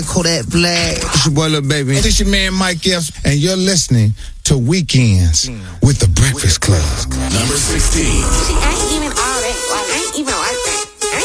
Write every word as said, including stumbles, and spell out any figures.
Kodak Black. It's your boy Lil Baby. This your man Mike Epps, and you're listening to Weekends with the Breakfast Club. Number sixteen.